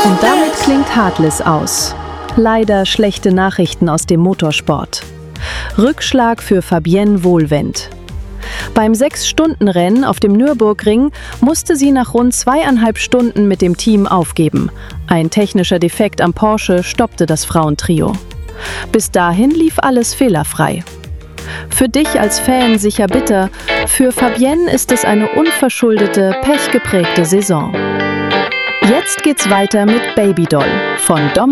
Und damit klingt Heartless aus. Leider schlechte Nachrichten aus dem Motorsport. Rückschlag für Fabienne Wohlwend. Beim 6-Stunden-Rennen auf dem Nürburgring musste sie nach rund 2,5 Stunden mit dem Team aufgeben. Ein technischer Defekt am Porsche stoppte das Frauentrio. Bis dahin lief alles fehlerfrei. Für dich als Fan sicher bitter, für Fabienne ist es eine unverschuldete, pechgeprägte Saison. Jetzt geht's weiter mit Baby Doll von Dominik